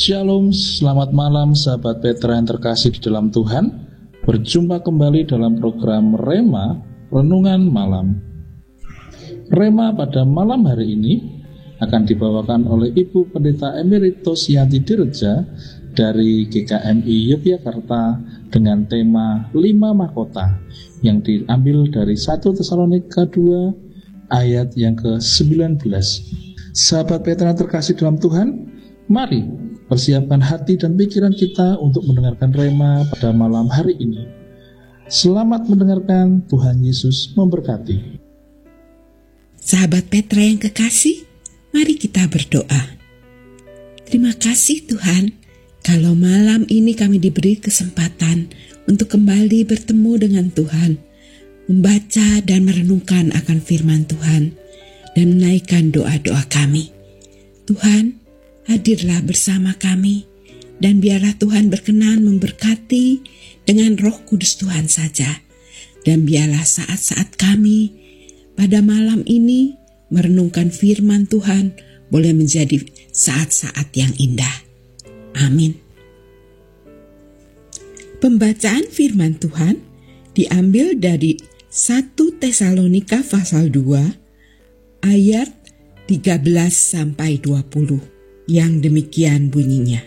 Shalom, selamat malam sahabat Petra yang terkasih di dalam Tuhan. Berjumpa kembali dalam program Rema, Renungan Malam. Rema pada malam hari ini akan dibawakan oleh Ibu Pendeta Emeritus Yanti Direja dari GKMI Yogyakarta dengan tema 5 Mahkota yang diambil dari 1 Tesalonika 2 ayat yang ke-19. Sahabat Petra yang terkasih dalam Tuhan, mari persiapkan hati dan pikiran kita untuk mendengarkan Rema pada malam hari ini. Selamat mendengarkan, Tuhan Yesus memberkati. Sahabat Petra yang kekasih, mari kita berdoa. Terima kasih Tuhan, kalau malam ini kami diberi kesempatan untuk kembali bertemu dengan Tuhan, membaca dan merenungkan akan firman Tuhan, dan menaikkan doa-doa kami. Tuhan, hadirlah bersama kami, dan biarlah Tuhan berkenan memberkati dengan Roh Kudus Tuhan saja. Dan biarlah saat-saat kami pada malam ini merenungkan firman Tuhan boleh menjadi saat-saat yang indah. Amin. Pembacaan firman Tuhan diambil dari 1 Tesalonika pasal 2 ayat 13-20. Yang demikian bunyinya.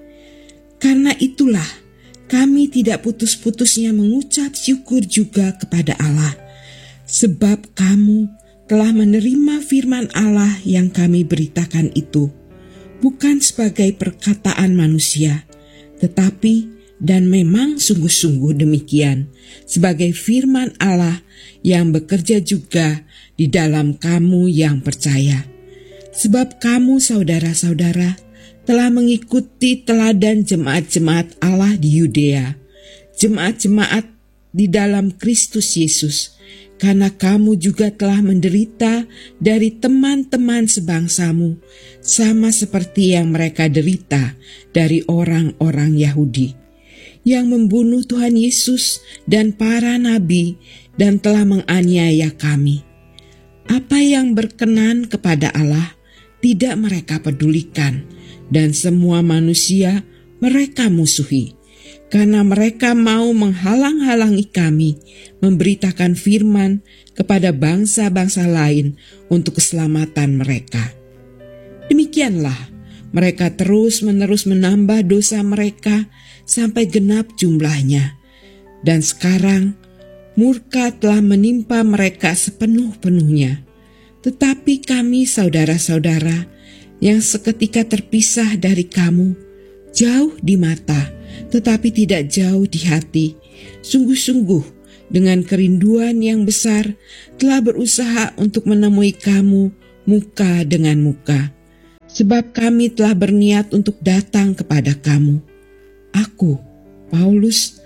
Karena itulah kami tidak putus-putusnya mengucap syukur juga kepada Allah, sebab kamu telah menerima firman Allah yang kami beritakan itu, bukan sebagai perkataan manusia, tetapi dan memang sungguh-sungguh demikian, sebagai firman Allah yang bekerja juga di dalam kamu yang percaya. Sebab kamu saudara-saudara telah mengikuti teladan jemaat-jemaat Allah di Yudea, jemaat-jemaat di dalam Kristus Yesus, karena kamu juga telah menderita dari teman-teman sebangsamu, sama seperti yang mereka derita dari orang-orang Yahudi, yang membunuh Tuhan Yesus dan para nabi dan telah menganiaya kami. Apa yang berkenan kepada Allah tidak mereka pedulikan, dan semua manusia mereka musuhi, karena mereka mau menghalang-halangi kami memberitakan firman kepada bangsa-bangsa lain untuk keselamatan mereka. Demikianlah mereka terus-menerus menambah dosa mereka sampai genap jumlahnya, dan sekarang murka telah menimpa mereka sepenuh-penuhnya. Tetapi kami saudara-saudara yang seketika terpisah dari kamu, jauh di mata tetapi tidak jauh di hati, sungguh-sungguh dengan kerinduan yang besar telah berusaha untuk menemui kamu muka dengan muka. Sebab kami telah berniat untuk datang kepada kamu. Aku, Paulus,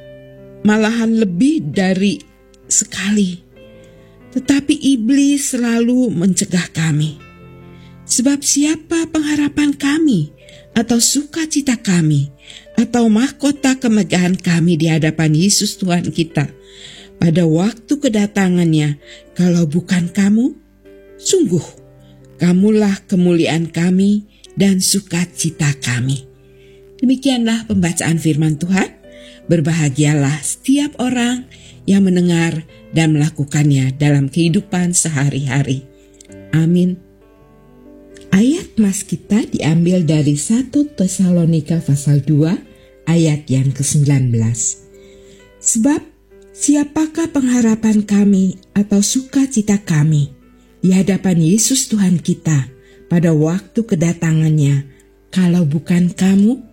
malahan lebih dari sekali. Tetapi iblis selalu mencegah kami. Sebab siapa pengharapan kami, atau sukacita kami, atau mahkota kemegahan kami di hadapan Yesus Tuhan kita, pada waktu kedatangannya, kalau bukan kamu? Sungguh, kamulah kemuliaan kami dan sukacita kami. Demikianlah pembacaan firman Tuhan. Berbahagialah setiap orang yang mendengar dan melakukannya dalam kehidupan sehari-hari. Amin. Ayat mas kita diambil dari 1 Tesalonika pasal 2 ayat yang ke-19. Sebab siapakah pengharapan kami atau sukacita kami di hadapan Yesus Tuhan kita pada waktu kedatangannya, kalau bukan kamu?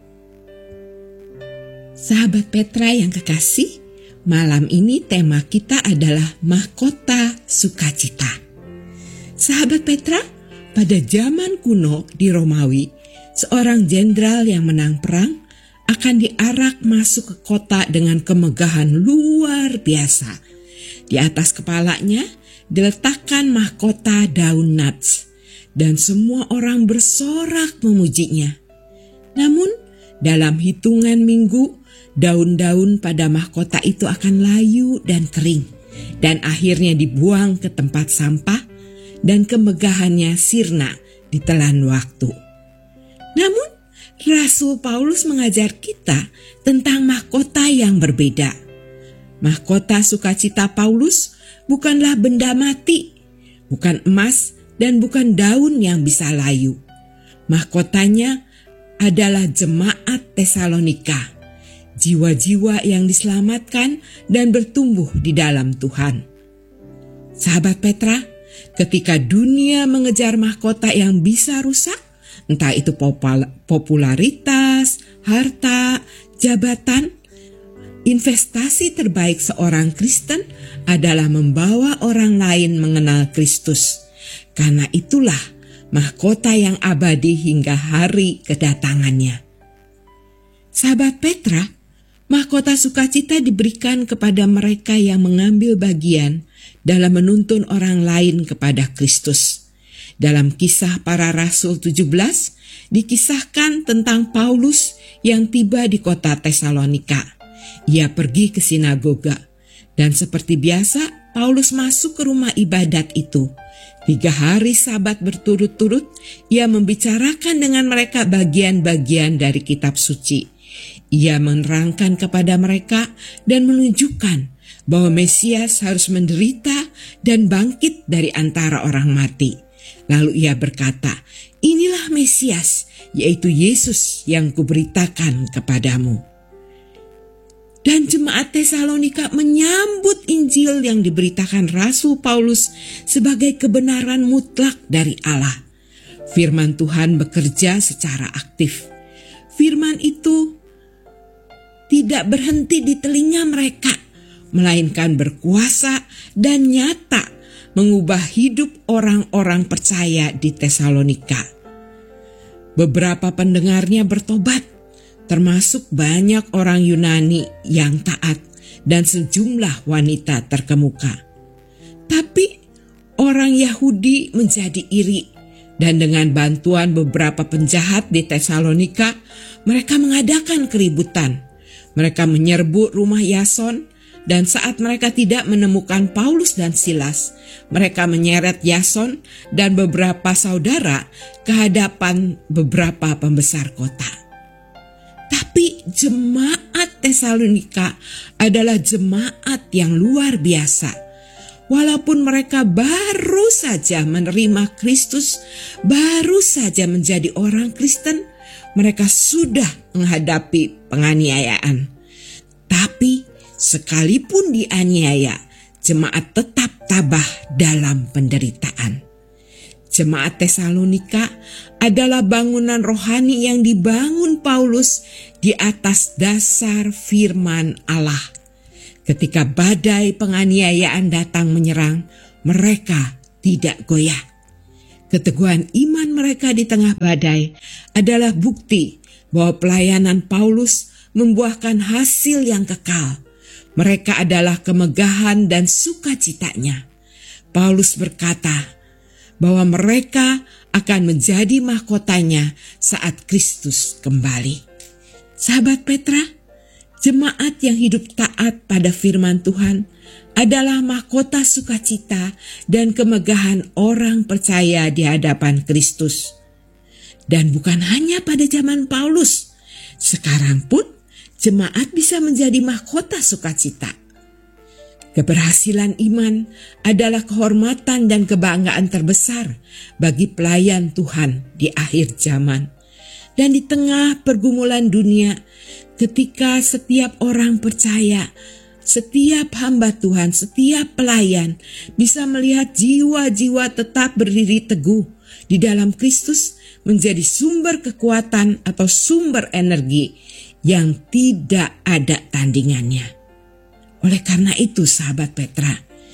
Sahabat Petra yang kekasih, malam ini tema kita adalah mahkota sukacita. Sahabat Petra, pada zaman kuno di Romawi, seorang jenderal yang menang perang akan diarak masuk ke kota dengan kemegahan luar biasa. Di atas kepalanya diletakkan mahkota daun nats, dan semua orang bersorak memujinya. Namun, dalam hitungan minggu, daun-daun pada mahkota itu akan layu dan kering, dan akhirnya dibuang ke tempat sampah, dan kemegahannya sirna ditelan waktu. Namun Rasul Paulus mengajar kita tentang mahkota yang berbeda. Mahkota sukacita Paulus bukanlah benda mati, bukan emas, dan bukan daun yang bisa layu. Mahkotanya adalah jemaat Tesalonika, jiwa-jiwa yang diselamatkan dan bertumbuh di dalam Tuhan. Sahabat Petra, ketika dunia mengejar mahkota yang bisa rusak, entah itu popularitas, harta, jabatan, investasi terbaik seorang Kristen adalah membawa orang lain mengenal Kristus. Karena itulah mahkota yang abadi hingga hari kedatangannya. Sahabat Petra, mahkota sukacita diberikan kepada mereka yang mengambil bagian dalam menuntun orang lain kepada Kristus. Dalam Kisah Para Rasul 17, dikisahkan tentang Paulus yang tiba di kota Tesalonika. Ia pergi ke sinagoga, dan seperti biasa, Paulus masuk ke rumah ibadat itu. 3 hari Sabat berturut-turut, ia membicarakan dengan mereka bagian-bagian dari kitab suci. Ia menerangkan kepada mereka dan menunjukkan bahwa Mesias harus menderita dan bangkit dari antara orang mati. Lalu ia berkata, "Inilah Mesias, yaitu Yesus yang kuberitakan kepadamu." Dan jemaat Tesalonika menyambut Injil yang diberitakan Rasul Paulus sebagai kebenaran mutlak dari Allah. Firman Tuhan bekerja secara aktif. Firman itu tidak berhenti di telinga mereka, melainkan berkuasa dan nyata mengubah hidup orang-orang percaya di Tesalonika. Beberapa pendengarnya bertobat, termasuk banyak orang Yunani yang taat dan sejumlah wanita terkemuka. Tapi orang Yahudi menjadi iri, dan dengan bantuan beberapa penjahat di Tesalonika, mereka mengadakan keributan. Mereka menyerbu rumah Yason, dan saat mereka tidak menemukan Paulus dan Silas, mereka menyeret Yason dan beberapa saudara ke hadapan beberapa pembesar kota. Tapi jemaat Tesalonika adalah jemaat yang luar biasa. Walaupun mereka baru saja menerima Kristus, baru saja menjadi orang Kristen, mereka sudah menghadapi penganiayaan. Tapi sekalipun dianiaya, jemaat tetap tabah dalam penderitaan. Jemaat Tesalonika adalah bangunan rohani yang dibangun Paulus di atas dasar firman Allah. Ketika badai penganiayaan datang menyerang, mereka tidak goyah. Keteguhan iman mereka di tengah badai adalah bukti bahwa pelayanan Paulus membuahkan hasil yang kekal. Mereka adalah kemegahan dan sukacitanya. Paulus berkata bahwa mereka akan menjadi mahkotanya saat Kristus kembali. Sahabat Petra, jemaat yang hidup taat pada firman Tuhan adalah mahkota sukacita dan kemegahan orang percaya di hadapan Kristus. Dan bukan hanya pada zaman Paulus, sekarang pun jemaat bisa menjadi mahkota sukacita. Keberhasilan iman adalah kehormatan dan kebanggaan terbesar bagi pelayan Tuhan di akhir zaman. Dan di tengah pergumulan dunia, ketika setiap orang percaya, setiap hamba Tuhan, setiap pelayan bisa melihat jiwa-jiwa tetap berdiri teguh di dalam Kristus menjadi sumber kekuatan atau sumber energi yang tidak ada tandingannya. Oleh karena itu, sahabat Petra,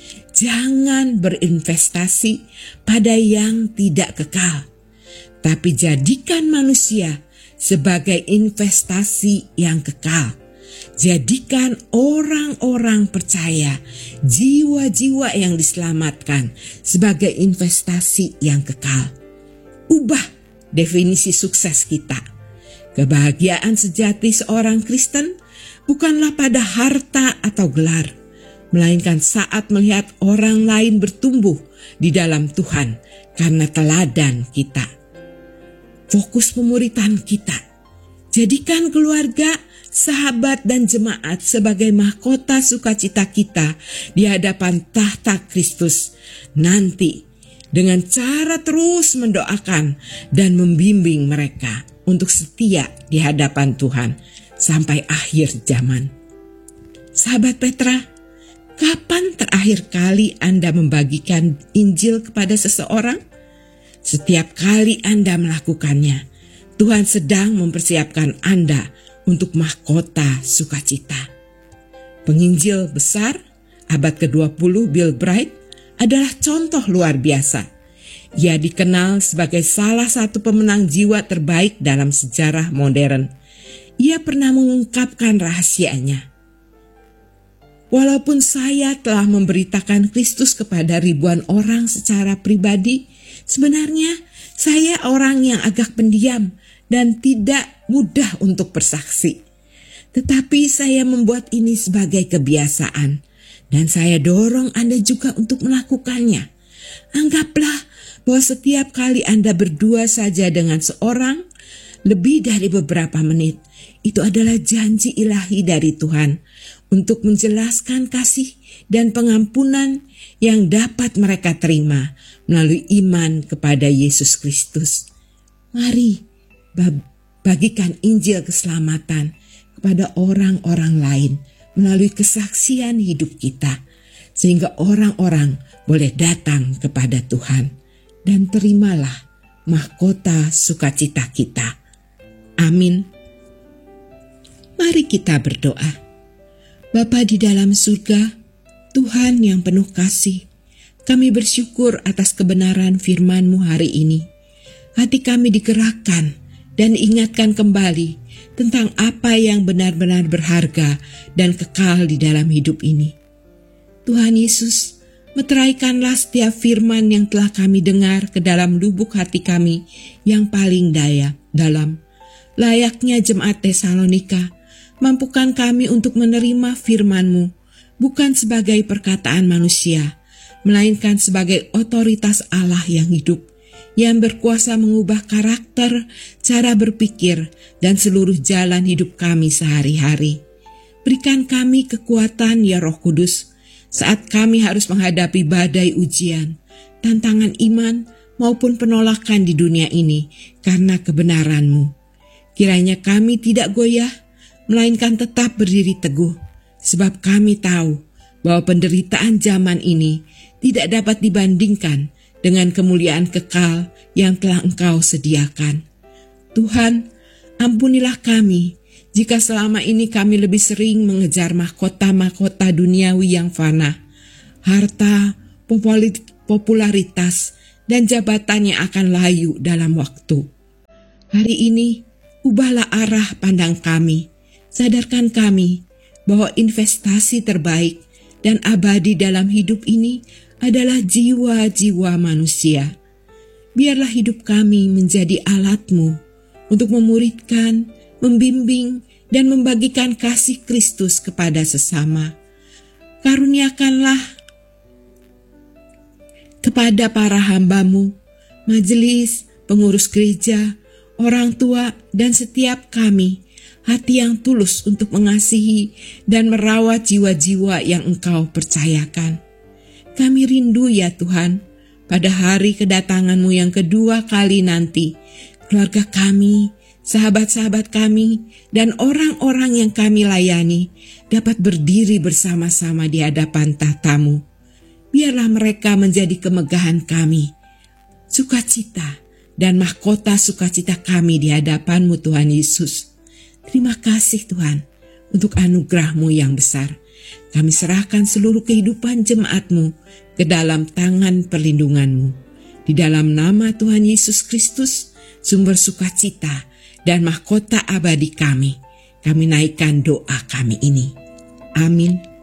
jangan berinvestasi pada yang tidak kekal, tapi jadikan manusia sebagai investasi yang kekal. Jadikan orang-orang percaya, jiwa-jiwa yang diselamatkan sebagai investasi yang kekal. Ubah definisi sukses kita. Kebahagiaan sejati seorang Kristen bukanlah pada harta atau gelar, melainkan saat melihat orang lain bertumbuh di dalam Tuhan karena teladan kita. Fokus pemuritan kita Jadikan keluarga, sahabat, dan jemaat sebagai mahkota sukacita kita di hadapan tahta Kristus nanti, dengan cara terus mendoakan dan membimbing mereka untuk setia di hadapan Tuhan sampai akhir zaman. Sahabat Petra, kapan terakhir kali Anda membagikan Injil kepada seseorang? Setiap kali Anda melakukannya, Tuhan sedang mempersiapkan Anda untuk mahkota sukacita. Penginjil besar abad ke-20 Bill Bright adalah contoh luar biasa. Ia dikenal sebagai salah satu pemenang jiwa terbaik dalam sejarah modern. Ia pernah mengungkapkan rahasianya. Walaupun saya telah memberitakan Kristus kepada ribuan orang secara pribadi, sebenarnya saya orang yang agak pendiam dan tidak mudah untuk bersaksi. Tetapi saya membuat ini sebagai kebiasaan, dan saya dorong Anda juga untuk melakukannya. Anggaplah bahwa setiap kali Anda berdua saja dengan seorang, lebih dari beberapa menit, itu adalah janji ilahi dari Tuhan untuk menjelaskan kasih dan pengampunan yang dapat mereka terima melalui iman kepada Yesus Kristus. Mari bagikan Injil keselamatan kepada orang-orang lain melalui kesaksian hidup kita, sehingga orang-orang boleh datang kepada Tuhan, dan terimalah mahkota sukacita kita. Amin. Mari kita berdoa. Bapa di dalam surga, Tuhan yang penuh kasih, kami bersyukur atas kebenaran firman-Mu hari ini. Hati kami digerakkan dan ingatkan kembali tentang apa yang benar-benar berharga dan kekal di dalam hidup ini. Tuhan Yesus, meteraikanlah setiap firman yang telah kami dengar ke dalam lubuk hati kami yang paling dalam. Layaknya jemaat Tesalonika, mampukan kami untuk menerima firman-Mu bukan sebagai perkataan manusia, melainkan sebagai otoritas Allah yang hidup, yang berkuasa mengubah karakter, cara berpikir, dan seluruh jalan hidup kami sehari-hari. Berikan kami kekuatan ya Roh Kudus, saat kami harus menghadapi badai ujian, tantangan iman, maupun penolakan di dunia ini karena kebenaran-Mu. Kiranya kami tidak goyah, melainkan tetap berdiri teguh, sebab kami tahu bahwa penderitaan zaman ini tidak dapat dibandingkan dengan kemuliaan kekal yang telah Engkau sediakan. Tuhan, ampunilah kami jika selama ini kami lebih sering mengejar mahkota-mahkota duniawi yang fana, harta, popularitas, dan jabatan yang akan layu dalam waktu. Hari ini, ubahlah arah pandang kami, sadarkan kami bahwa investasi terbaik dan abadi dalam hidup ini adalah jiwa-jiwa manusia. Biarlah hidup kami menjadi alat-Mu untuk memuridkan, membimbing, dan membagikan kasih Kristus kepada sesama. Karuniakanlah kepada para hamba-Mu, majelis, pengurus gereja, orang tua, dan setiap kami, hati yang tulus untuk mengasihi dan merawat jiwa-jiwa yang Engkau percayakan. Kami rindu ya Tuhan, pada hari kedatangan-Mu yang kedua kali nanti, keluarga kami, sahabat-sahabat kami, dan orang-orang yang kami layani dapat berdiri bersama-sama di hadapan tahta-Mu. Biarlah mereka menjadi kemegahan kami, sukacita, dan mahkota sukacita kami di hadapan-Mu Tuhan Yesus. Terima kasih Tuhan untuk anugerah-Mu yang besar. Kami serahkan seluruh kehidupan jemaat-Mu ke dalam tangan perlindungan-Mu. Di dalam nama Tuhan Yesus Kristus, sumber sukacita dan mahkota abadi kami naikkan doa kami ini. Amin.